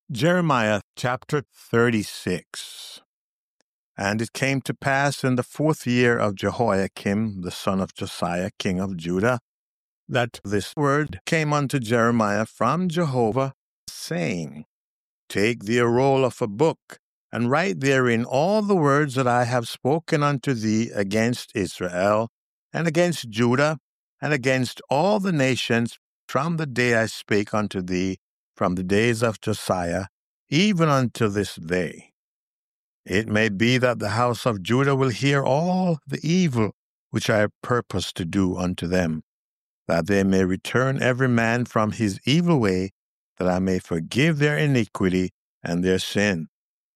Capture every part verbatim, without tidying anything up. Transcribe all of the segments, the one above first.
Jeremiah chapter thirty-six. And it came to pass in the fourth year of Jehoiakim, the son of Josiah, king of Judah, that this word came unto Jeremiah from Jehovah, saying, Take thee a roll of a book, and write therein all the words that I have spoken unto thee against Israel, and against Judah, and against all the nations, from the day I spake unto thee, from the days of Josiah, even unto this day. It may be that the house of Judah will hear all the evil which I purpose to do unto them, that they may return every man from his evil way, that I may forgive their iniquity and their sin.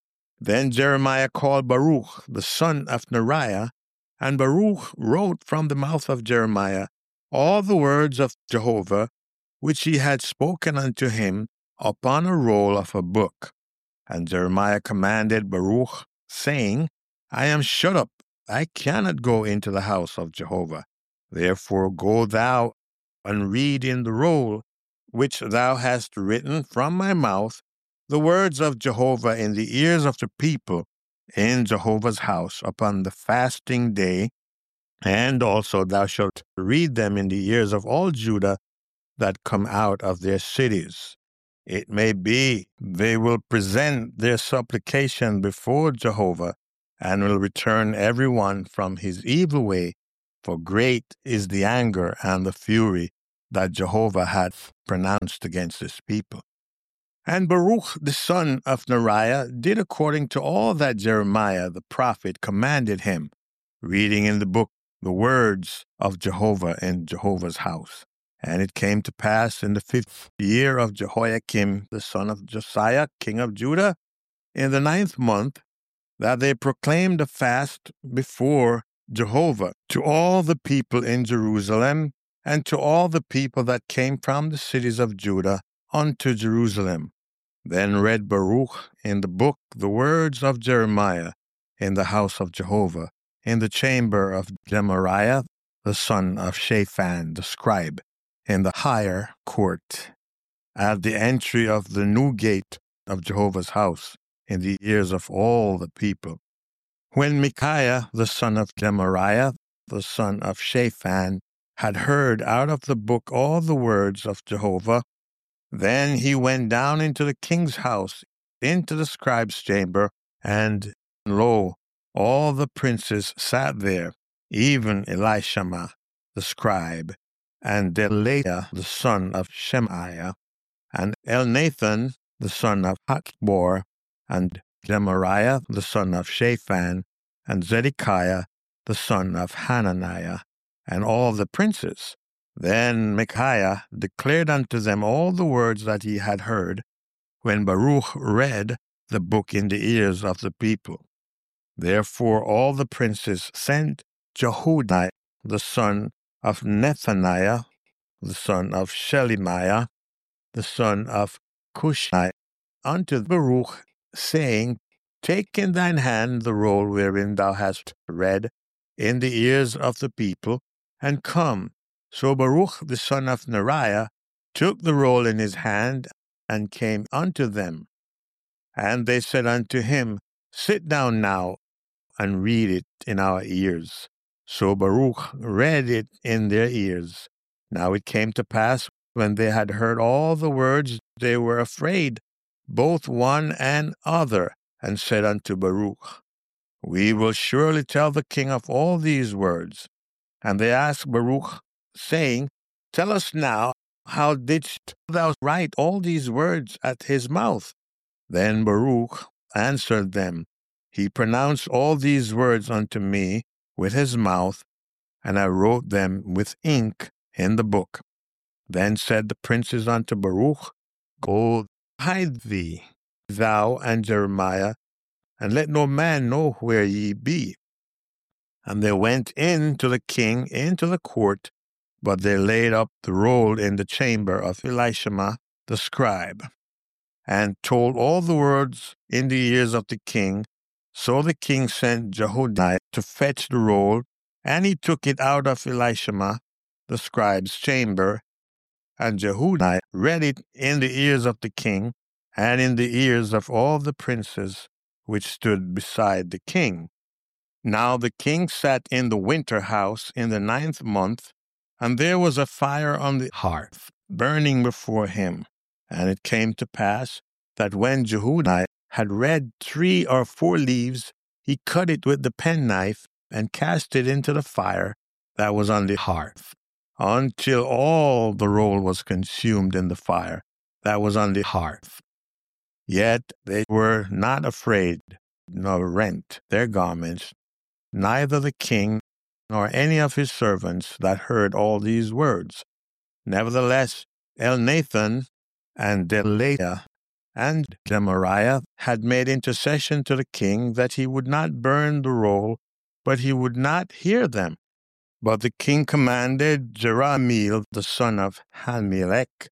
Then Jeremiah called Baruch, the son of Neriah, and Baruch wrote from the mouth of Jeremiah all the words of Jehovah, which he had spoken unto him, upon a roll of a book. And Jeremiah commanded Baruch, saying, I am shut up, I cannot go into the house of Jehovah. Therefore go thou and read in the roll, which thou hast written from my mouth, the words of Jehovah in the ears of the people in Jehovah's house upon the fasting day, and also thou shalt read them in the ears of all Judah that come out of their cities. It may be they will present their supplication before Jehovah, and will return every one from his evil way, for great is the anger and the fury that Jehovah hath pronounced against his people. And Baruch the son of Neriah did according to all that Jeremiah the prophet commanded him, reading in the book the words of Jehovah in Jehovah's house. And it came to pass in the fifth year of Jehoiakim, the son of Josiah, king of Judah, in the ninth month, that they proclaimed a fast before Jehovah to all the people in Jerusalem, and to all the people that came from the cities of Judah unto Jerusalem. Then read Baruch in the book the words of Jeremiah in the house of Jehovah, in the chamber of Gemariah, the son of Shaphan, the scribe, in the higher court, at the entry of the new gate of Jehovah's house, in the ears of all the people. When Micaiah, the son of Gemariah, the son of Shaphan, had heard out of the book all the words of Jehovah, then he went down into the king's house, into the scribe's chamber, and lo, all the princes sat there, even Elishama, the scribe, and Delaiah, the son of Shemaiah, and Elnathan, the son of Achbor, and Gemariah, the son of Shaphan, and Zedekiah, the son of Hananiah, and all the princes. Then Micaiah declared unto them all the words that he had heard, when Baruch read the book in the ears of the people. Therefore all the princes sent Jehudi, the son of Nethaniah, the son of Shelemiah, the son of Cushai, unto Baruch, saying, Take in thine hand the roll wherein thou hast read in the ears of the people, and come. So Baruch the son of Neriah took the roll in his hand, and came unto them. And they said unto him, Sit down now, and read it in our ears. So Baruch read it in their ears. Now it came to pass, when they had heard all the words, they were afraid, both one and other, and said unto Baruch, We will surely tell the king of all these words. And they asked Baruch, saying, Tell us now, how didst thou write all these words at his mouth? Then Baruch answered them, He pronounced all these words unto me with his mouth, and I wrote them with ink in the book. Then said the princes unto Baruch, Go hide thee, thou and Jeremiah, and let no man know where ye be. And they went in to the king into the court, but they laid up the roll in the chamber of Elishama the scribe, and told all the words in the ears of the king. So the king sent Jehudi to fetch the roll, and he took it out of Elishama the scribe's chamber, and Jehudi read it in the ears of the king, and in the ears of all the princes which stood beside the king. Now the king sat in the winter house in the ninth month, and there was a fire on the hearth, burning before him. And it came to pass that when Jehudi had read three or four leaves, he cut it with the penknife and cast it into the fire that was on the hearth, until all the roll was consumed in the fire that was on the hearth. Yet they were not afraid, nor rent their garments, neither the king nor any of his servants that heard all these words. Nevertheless, Elnathan and Delaiah and Gemariah had made intercession to the king that he would not burn the roll, but he would not hear them. But the king commanded Jerahmeel the son of Hanmelech,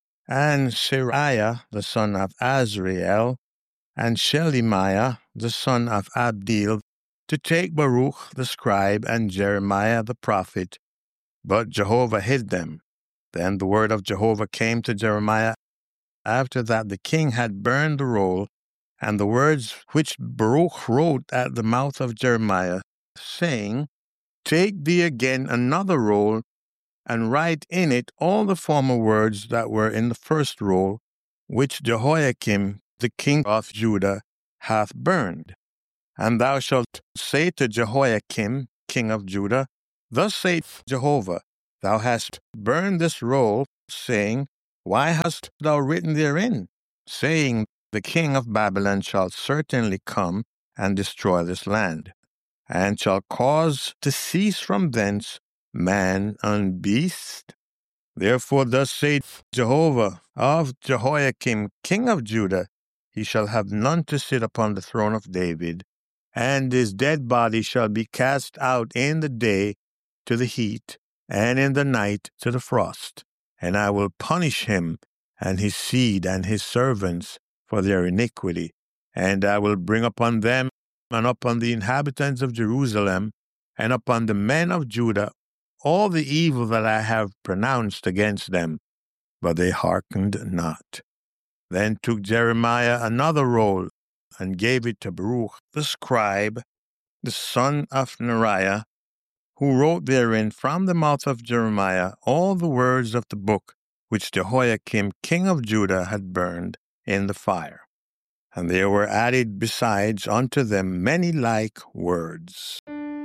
and Seraiah the son of Azrael, and Shelemiah the son of Abdeel, to take Baruch the scribe and Jeremiah the prophet, but Jehovah hid them. Then the word of Jehovah came to Jeremiah after that the king had burned the roll, and the words which Baruch wrote at the mouth of Jeremiah, saying, Take thee again another roll, and write in it all the former words that were in the first roll, which Jehoiakim the king of Judah hath burned. And thou shalt say to Jehoiakim, king of Judah, Thus saith Jehovah, Thou hast burned this roll, saying, Why hast thou written therein? Saying, The king of Babylon shall certainly come and destroy this land, and shall cause to cease from thence man and beast. Therefore thus saith Jehovah of Jehoiakim, king of Judah, He shall have none to sit upon the throne of David, and his dead body shall be cast out in the day to the heat, and in the night to the frost. And I will punish him and his seed and his servants for their iniquity. And I will bring upon them and upon the inhabitants of Jerusalem and upon the men of Judah all the evil that I have pronounced against them. But they hearkened not. Then took Jeremiah another roll, and gave it to Baruch the scribe, the son of Neriah, who wrote therein from the mouth of Jeremiah all the words of the book which Jehoiakim king of Judah had burned in the fire. And there were added besides unto them many like words.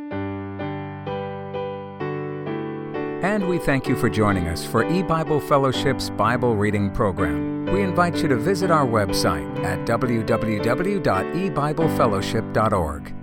And we thank you for joining us for E-Bible Fellowship's Bible Reading Program. We invite you to visit our website at w w w dot e bible fellowship dot org.